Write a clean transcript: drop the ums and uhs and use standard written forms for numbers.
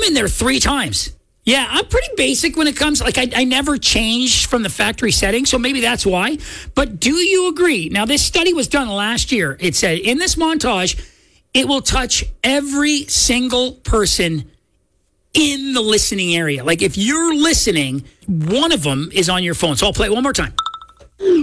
in there 3 times. Yeah, I'm pretty basic when it comes, like I never changed from the factory setting, so maybe that's why. But do you agree? Now, this study was done last year. It said in this montage, it will touch every single person in the listening area. Like if you're listening, one of them is on your phone. So I'll play it one more time.